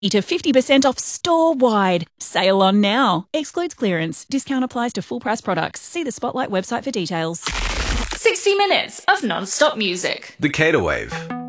to 50% off store-wide. Sale on now. Excludes clearance. Discount applies to full-price products. See the Spotlight website for details. 60 minutes of non-stop music. The Cater Wave.